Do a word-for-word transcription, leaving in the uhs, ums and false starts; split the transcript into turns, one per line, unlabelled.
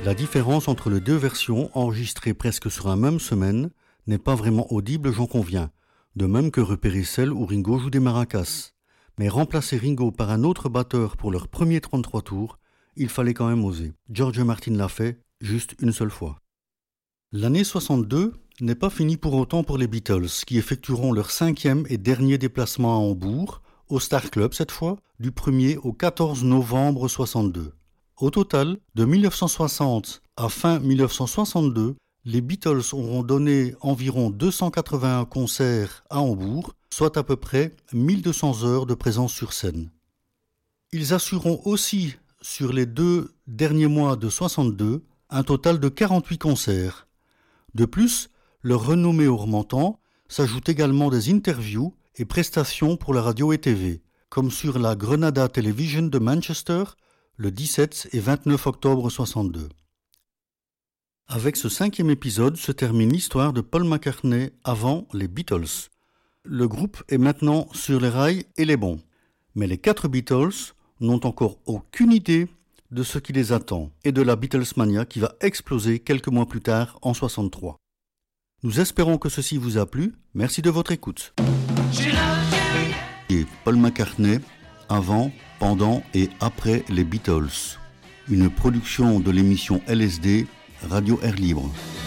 La différence entre les deux versions, enregistrées presque sur la même semaine, n'est pas vraiment audible, j'en conviens. De même que repérer celle où Ringo joue des maracas. Mais remplacer Ringo par un autre batteur pour leur premier trente-trois tours, il fallait quand même oser. George Martin l'a fait, juste une seule fois. L'année soixante-deux n'est pas finie pour autant pour les Beatles, qui effectueront leur cinquième et dernier déplacement à Hambourg, au Star Club cette fois, du premier au quatorze novembre soixante-deux. Au total, de dix-neuf cent soixante à fin dix-neuf cent soixante-deux, les Beatles auront donné environ deux cent quatre-vingt-un concerts à Hambourg, soit à peu près mille deux cents heures de présence sur scène. Ils assureront aussi, sur les deux derniers mois de soixante-deux, un total de quarante-huit concerts. De plus, leur renommée augmentant, s'ajoutent également des interviews et prestations pour la radio et T V, comme sur la Grenada Television de Manchester, le dix-sept et vingt-neuf octobre soixante-deux. Avec ce cinquième épisode se termine l'histoire de Paul McCartney avant les Beatles. Le groupe est maintenant sur les rails et les bons. Mais les quatre Beatles n'ont encore aucune idée de ce qui les attend et de la Beatlesmania qui va exploser quelques mois plus tard en soixante-trois. Nous espérons que ceci vous a plu. Merci de votre écoute. Et Paul McCartney avant, pendant et après les Beatles. Une production de l'émission L S D, Radio Air Libre.